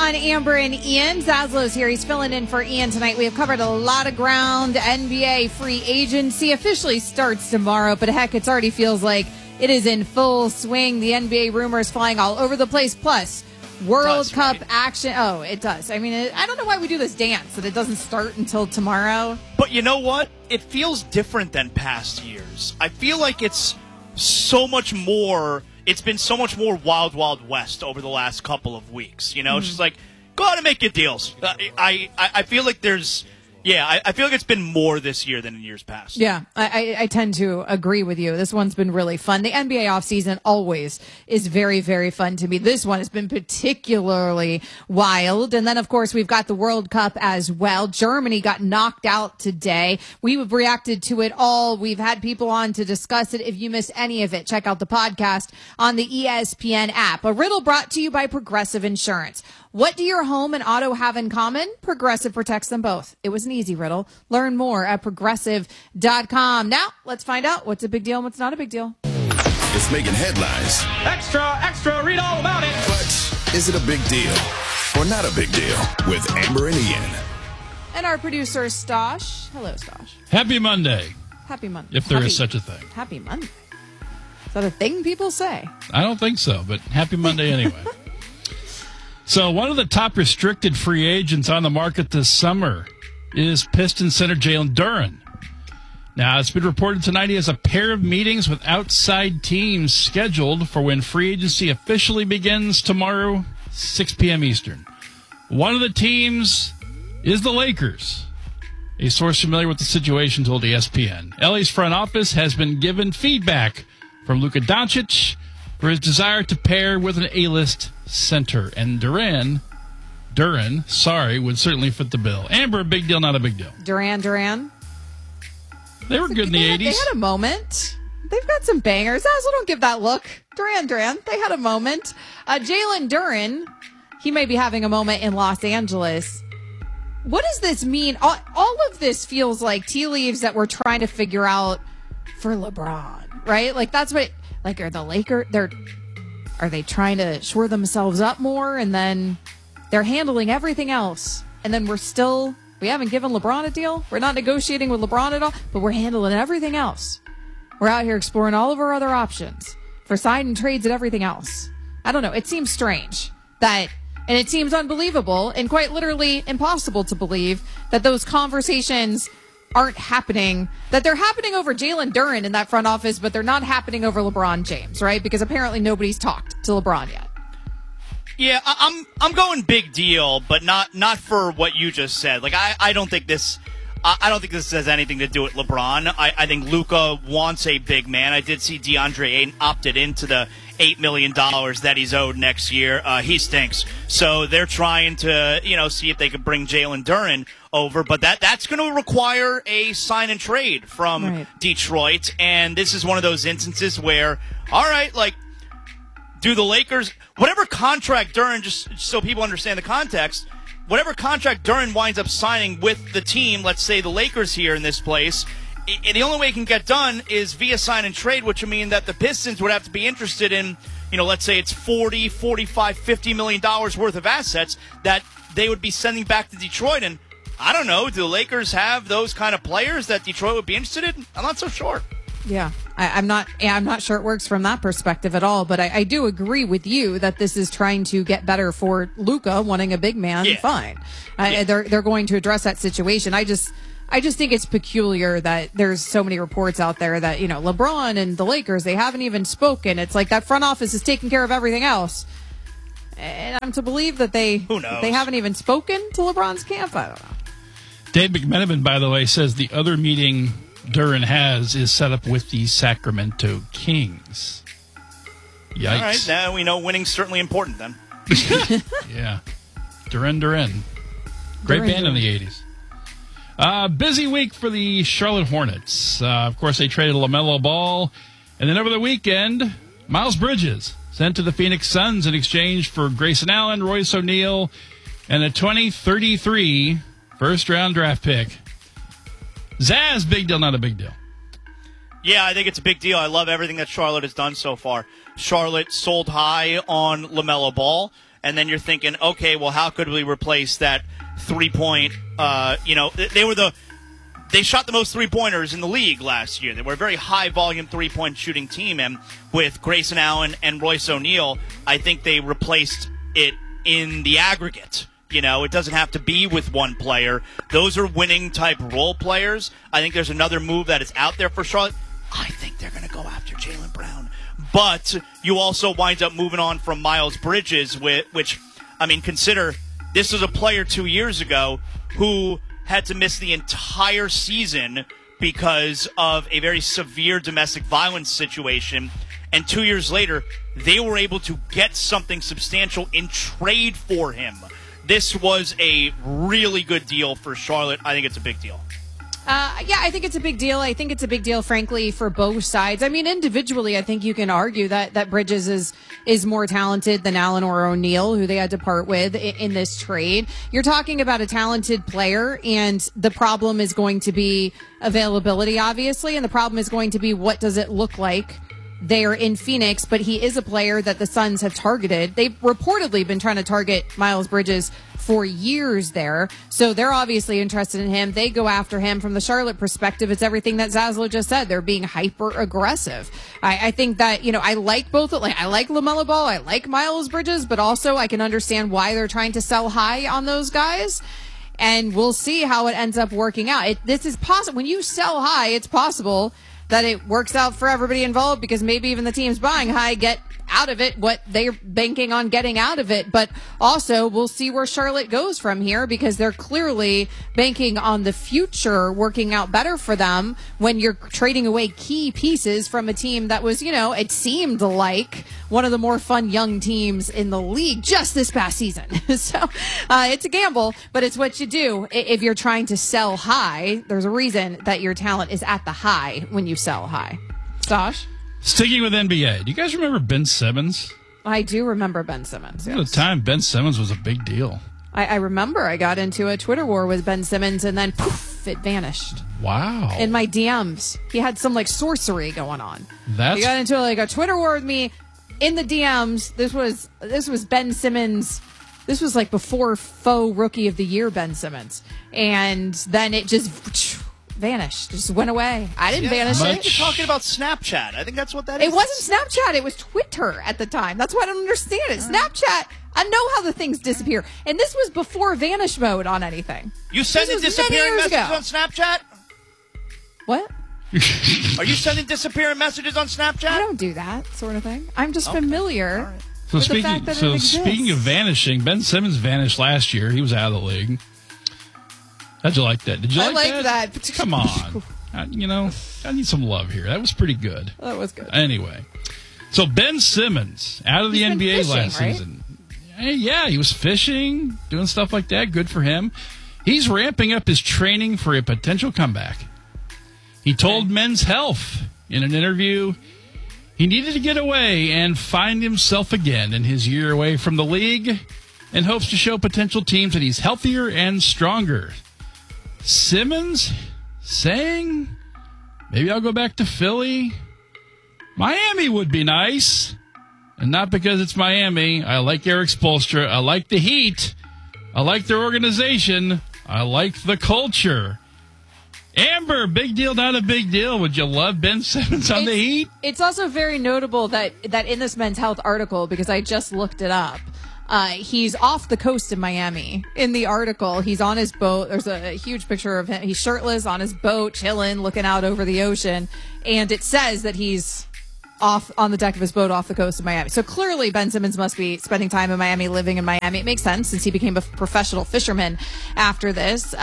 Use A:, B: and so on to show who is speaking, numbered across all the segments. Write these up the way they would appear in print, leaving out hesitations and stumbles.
A: on Amber and Ian. Zaslow's here. He's filling in for Ian tonight. We have covered a lot of ground. NBA free agency officially starts tomorrow, but heck, it already feels like it is in full swing. The NBA rumors flying all over the place. Plus, World Cup action. Oh, it does. I mean, I don't know why we do this dance that it doesn't start until tomorrow.
B: But you know what? It feels different than past years. I feel like it's so much more. It's been so much more wild, wild west over the last couple of weeks. You know, It's just like, go out and make your deals. I feel like there's. Yeah, I feel like it's been more this year than in years past.
A: Yeah, I tend to agree with you. This one's been really fun. The NBA offseason always is very, very fun to me. This one has been particularly wild. And then, of course, we've got the World Cup as well. Germany got knocked out today. We've reacted to it all. We've had people on to discuss it. If you missed any of it, check out the podcast on the ESPN app. A riddle brought to you by Progressive Insurance. What do your home and auto have in common? Progressive protects them both. It was an easy riddle. Learn more at Progressive.com. Now, let's find out what's a big deal and what's not a big deal.
C: It's making headlines.
D: Extra, extra, read all about it.
C: But is it a big deal or not a big deal? With Amber and Ian.
A: And our producer, Stosh. Hello, Stosh.
E: Happy Monday.
A: Happy Monday.
E: If there is such a thing.
A: Happy Monday. Is that a thing people say?
E: I don't think so, but happy Monday anyway. So one of the top restricted free agents on the market this summer is Pistons center Jalen Duren. Now, it's been reported tonight he has a pair of meetings with outside teams scheduled for when free agency officially begins tomorrow, 6 p.m. Eastern. One of the teams is the Lakers. A source familiar with the situation told ESPN. LA's front office has been given feedback from Luka Doncic for his desire to pair with an A-list center. And Duren, would certainly fit the bill. Amber, a big deal, not a big deal.
A: Duran.
E: They were good in the 80s.
A: They had a moment. They've got some bangers. Also, don't give that look. Duran. They had a moment. Jalen Duren, he may be having a moment in Los Angeles. What does this mean? All of this feels like tea leaves that we're trying to figure out for LeBron, right? Like, that's what... Like, are the Lakers, are they trying to shore themselves up more, and then they're handling everything else, and then we haven't given LeBron a deal? We're not negotiating with LeBron at all, but we're handling everything else. We're out here exploring all of our other options for sign and trades and everything else. I don't know. It seems strange and it seems unbelievable and quite literally impossible to believe that those conversations aren't happening, that they're happening over Jalen Duren in that front office, but they're not happening over LeBron James, right? Because apparently nobody's talked to LeBron yet.
B: Yeah, I'm going big deal, but not for what you just said. Like, I don't think this has anything to do with LeBron. I think Luka wants a big man. I did see DeAndre Ayton opted into the $8 million that he's owed next year. He stinks. So they're trying to, see if they could bring Jalen Duren over, but that's going to require a sign and trade from Detroit. And this is one of those instances where, all right, like, do the Lakers, whatever contract Duren, just so people understand the context, whatever contract Duren winds up signing with the team, let's say the Lakers here in this place, the only way it can get done is via sign and trade, which would mean that the Pistons would have to be interested in, let's say it's $40, $45, $50 million worth of assets that they would be sending back to Detroit. And I don't know, do the Lakers have those kind of players that Detroit would be interested in? I'm not so sure.
A: Yeah, I'm not sure it works from that perspective at all, but I do agree with you that this is trying to get better for Luka wanting a big man. Yeah. Fine. They're going to address that situation. I just think it's peculiar that there's so many reports out there that, LeBron and the Lakers, they haven't even spoken. It's like that front office is taking care of everything else. And I'm to believe that they haven't even spoken to LeBron's camp. I don't know.
E: Dave McMenamin, by the way, says the other meeting Duren has is set up with the Sacramento Kings. Yikes.
B: All right, now we know winning's certainly important then.
E: Yeah. Duren. Great band in the 80s. Busy week for the Charlotte Hornets. Of course, they traded LaMelo Ball. And then over the weekend, Miles Bridges sent to the Phoenix Suns in exchange for Grayson Allen, Royce O'Neal, and a 2033 first-round draft pick. Zaz, big deal, not a big deal?
B: Yeah, I think it's a big deal. I love everything that Charlotte has done so far. Charlotte sold high on LaMelo Ball, and then you're thinking, okay, well, how could we replace that 3-point? They shot the most 3-pointers in the league last year. They were a very high-volume 3-point shooting team, and with Grayson Allen and Royce O'Neal, I think they replaced it in the aggregate. It doesn't have to be with one player. Those are winning-type role players. I think there's another move that is out there for Charlotte. I think they're going to go after Jaylen Brown. But you also wind up moving on from Miles Bridges, which, consider this was a player 2 years ago who had to miss the entire season because of a very severe domestic violence situation. And 2 years later, they were able to get something substantial in trade for him. This was a really good deal for Charlotte. I think it's a big deal.
A: I think it's a big deal. I think it's a big deal, frankly, for both sides. Individually, I think you can argue that Bridges is more talented than Allen or O'Neal, who they had to part with in this trade. You're talking about a talented player, and the problem is going to be availability, obviously, and the problem is going to be what does it look like there in Phoenix, but he is a player that the Suns have targeted. They've reportedly been trying to target Miles Bridges for years there, so they're obviously interested in him. They go after him. From the Charlotte perspective, it's everything that Zaslow just said. They're being hyper aggressive. I think that, I like both. I like LaMelo Ball, I like Miles Bridges, but also I can understand why they're trying to sell high on those guys. And we'll see how it ends up working out. This is possible. When you sell high, it's possible that it works out for everybody involved, because maybe even the teams buying high get out of it what they're banking on getting out of it. But also, we'll see where Charlotte goes from here, because they're clearly banking on the future working out better for them when you're trading away key pieces from a team that was, it seemed like one of the more fun young teams in the league just this past season. So it's a gamble, but it's what you do if you're trying to sell high. There's a reason that your talent is at the high when you sell high. Stosh?
E: Sticking with NBA, do you guys remember Ben Simmons?
A: I do remember Ben Simmons. Yes.
E: At the time, Ben Simmons was a big deal.
A: I remember I got into a Twitter war with Ben Simmons, and then poof, it vanished.
E: Wow.
A: In my DMs. He had some sorcery going on. He got into a Twitter war with me in the DMs. This was Ben Simmons. This was before faux rookie of the year Ben Simmons. And then it just vanished. Just went away. I didn't vanish it.
B: You're talking about Snapchat. I think that's what that is.
A: It wasn't Snapchat. It was Twitter at the time. That's why I don't understand it. Snapchat, I know how the things disappear. And this was before vanish mode on anything.
B: You sending disappearing messages on Snapchat?
A: What?
B: Are you sending disappearing messages on Snapchat?
A: I don't do that sort of thing. I'm just familiar
E: So
A: with the fact that it exists.
E: Speaking of vanishing, Ben Simmons vanished last year. He was out of the league. How'd you like that? Did you like that? Come on. I need some love here. That was pretty good.
A: That was good.
E: Anyway, so Ben Simmons out of the NBA
A: fishing,
E: last season. Yeah, he was fishing, doing stuff like that. Good for him. He's ramping up his training for a potential comeback. He told Men's Health in an interview he needed to get away and find himself again in his year away from the league, and hopes to show potential teams that he's healthier and stronger. Simmons saying, maybe I'll go back to Philly. Miami would be nice. And not because it's Miami. I like Eric Spoelstra. I like the Heat. I like their organization. I like the culture. Amber, big deal, not a big deal. Would you love Ben Simmons on the Heat?
A: It's also very notable that in this Men's Health article, because I just looked it up, he's off the coast in Miami. In the article, he's on his boat. There's a huge picture of him. He's shirtless on his boat, chilling, looking out over the ocean. And it says that he's off on the deck of his boat off the coast of Miami. So clearly Ben Simmons must be spending time in Miami, living in Miami. It makes sense since he became a professional fisherman after this.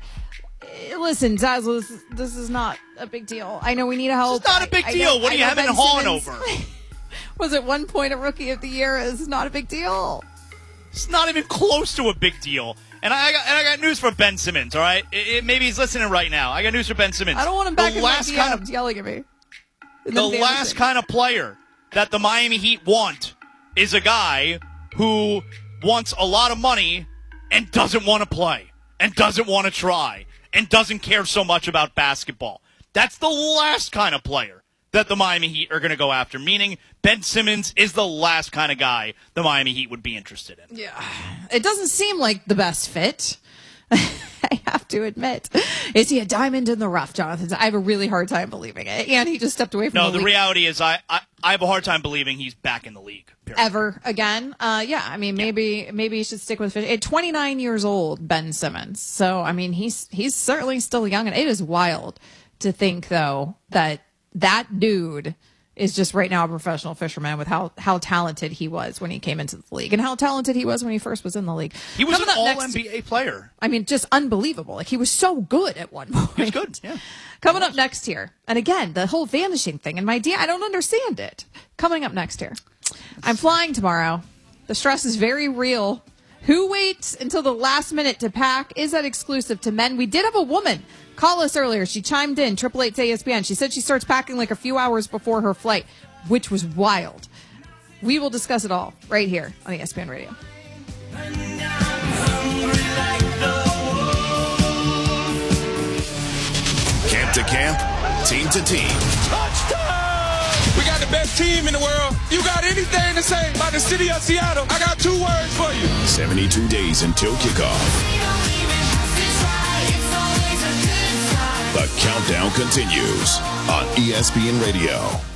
A: Listen, Zazzle, this is not a big deal. I know we need help.
B: It's not a big deal. What are you having hawing over?
A: Was at one point a rookie of the year? It's not a big deal.
B: It's not even close to a big deal. And I got news for Ben Simmons, all right? Maybe he's listening right now. I got news for Ben Simmons.
A: I don't want him back in my DMs yelling at me.
B: The last kind of player that the Miami Heat want is a guy who wants a lot of money and doesn't want to play and doesn't want to try and doesn't care so much about basketball. That's the last kind of player that the Miami Heat are going to go after, meaning Ben Simmons is the last kind of guy the Miami Heat would be interested in.
A: Yeah, it doesn't seem like the best fit. I have to admit. Is he a diamond in the rough, Jonathan? I have a really hard time believing it. And he just stepped away from the league.
B: No, the reality is I have a hard time believing he's back in the league. Period.
A: Ever again. Yeah, I mean, maybe he should stick with Fish. At 29 years old, Ben Simmons. So, I mean, he's certainly still young. And it is wild to think, though, that dude is just right now a professional fisherman with how talented he was when he came into the league and how talented he was when he first was in the league.
B: He was an all-NBA player.
A: I mean, just unbelievable. Like, he was so good at one point.
B: He was good, yeah.
A: Coming up next here, and again, the whole vanishing thing, and I don't understand it. Coming up next here, I'm flying tomorrow. The stress is very real. Who waits until the last minute to pack? Is that exclusive to men? We did have a woman call us earlier. She chimed in, 888-ESPN. She said she starts packing like a few hours before her flight, which was wild. We will discuss it all right here on ESPN Radio.
C: Camp to camp, team to team.
F: Touchdown! We got the best team in the world. You got anything to say about the city of Seattle? I got 2 words for you.
C: 72 days until kickoff. The countdown continues on ESPN Radio.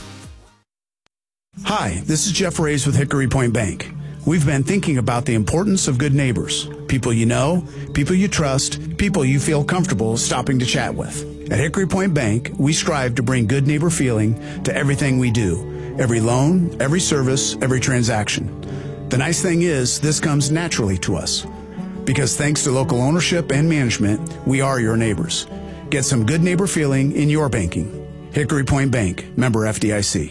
G: Hi, this is Jeff Reyes with Hickory Point Bank. We've been thinking about the importance of good neighbors. People you know, people you trust, people you feel comfortable stopping to chat with. At Hickory Point Bank, we strive to bring good neighbor feeling to everything we do. Every loan, every service, every transaction. The nice thing is, this comes naturally to us. Because thanks to local ownership and management, we are your neighbors. Get some good neighbor feeling in your banking. Hickory Point Bank, member FDIC.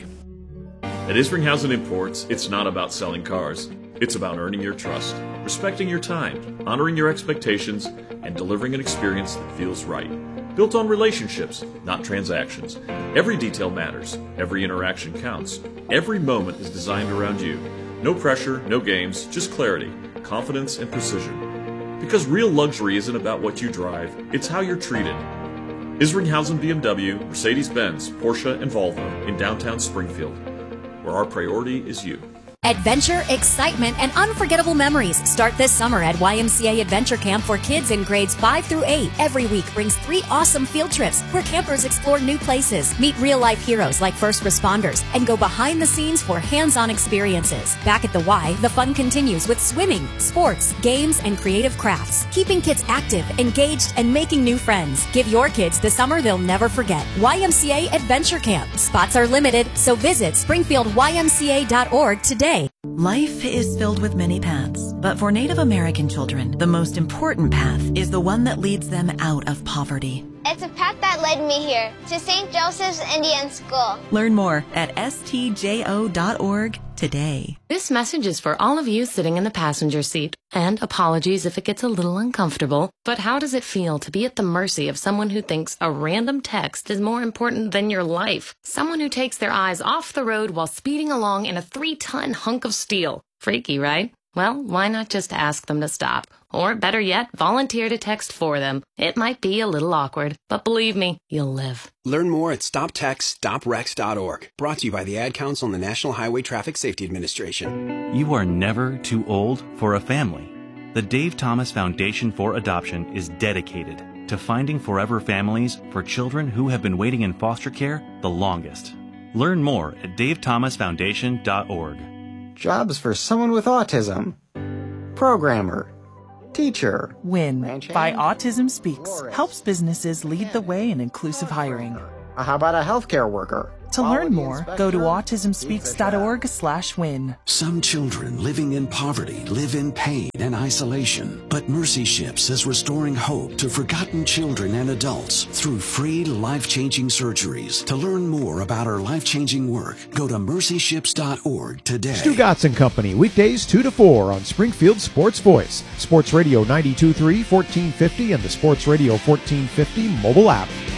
H: At Isringhausen Imports, it's not about selling cars. It's about earning your trust, respecting your time, honoring your expectations, and delivering an experience that feels right. Built on relationships, not transactions. Every detail matters. Every interaction counts. Every moment is designed around you. No pressure, no games, just clarity, confidence, and precision. Because real luxury isn't about what you drive, it's how you're treated. Isringhausen BMW, Mercedes-Benz, Porsche, and Volvo in downtown Springfield, where our priority is you.
I: Adventure, excitement, and unforgettable memories start this summer at YMCA Adventure Camp for kids in grades 5 through 8. Every week brings 3 awesome field trips where campers explore new places, meet real-life heroes like first responders, and go behind the scenes for hands-on experiences. Back at the Y, the fun continues with swimming, sports, games, and creative crafts, keeping kids active, engaged, and making new friends. Give your kids the summer they'll never forget. YMCA Adventure Camp. Spots are limited, so visit springfieldymca.org today.
J: Life is filled with many paths, but for Native American children, the most important path is the one that leads them out of poverty.
K: It's a path that led me here, to St. Joseph's Indian School.
J: Learn more at stjo.org today.
L: This message is for all of you sitting in the passenger seat. And apologies if it gets a little uncomfortable, but how does it feel to be at the mercy of someone who thinks a random text is more important than your life? Someone who takes their eyes off the road while speeding along in a 3-ton hunk of steel. Freaky, right? Well, why not just ask them to stop? Or better yet, volunteer to text for them. It might be a little awkward, but believe me, you'll live.
M: Learn more at StopTextStopWrecks.org. Brought to you by the Ad Council and the National Highway Traffic Safety Administration.
N: You are never too old for a family. The Dave Thomas Foundation for Adoption is dedicated to finding forever families for children who have been waiting in foster care the longest. Learn more at davethomasfoundation.org.
O: Jobs for someone with autism. Programmer. Teacher.
P: WIN by Autism Speaks helps businesses lead the way in inclusive hiring.
O: How about a healthcare worker?
P: To learn more, go to autismspeaks.org/win.
Q: Some children living in poverty live in pain and isolation, but Mercy Ships is restoring hope to forgotten children and adults through free life-changing surgeries. To learn more about our life-changing work, go to mercyships.org today.
R: Stu Gotts and Company, weekdays 2 to 4 on Springfield Sports Voice, Sports Radio 92.3, 1450, and the Sports Radio 1450 mobile app.